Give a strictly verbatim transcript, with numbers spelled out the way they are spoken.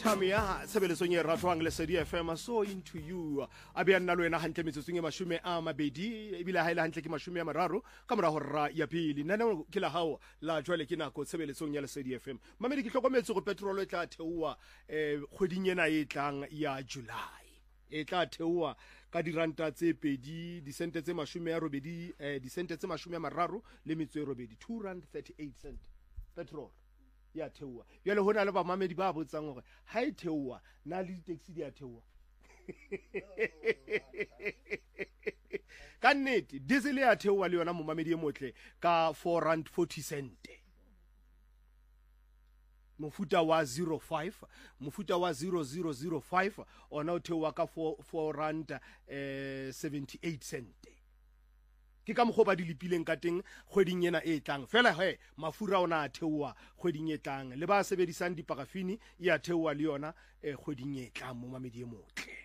time ya sebeletsong e ratwang Lesedi F M so into you a be nna lo ena hantle metsotsong e mashume a mabedi e bile ha ile hantle ke mashume a mararo ka mora hora ya pele nna ne ke la hao la jwale ke nako sebeletsong ya Lesedi F M mamedi ke hlokometse go petrol e tla theua eh kgweding ena e tlang ya July e tla theua ka diranta tse pedi di sente tse mashume a robedi eh di sente tse mashume a mararo le metso e robedi two rand thirty-eight cent petrol ya theua yale hona le ba mamedi ba botsang hore ha e theua na le taxi di a theua ka nnete diesel ya theua le yona mo mamedi e motle ka four rand forty cent mofuta wa zero five mofuta wa zero zero zero five ona o theua ka four rand seventy-eight cent ke ka mokgo ba di lepileng ka teng kgweding ena e tlang fela he mafura ona a theua kgweding e tlang le ba sebedisang dipagafini ya theua le yona kgweding e tlang mo mamedi e motle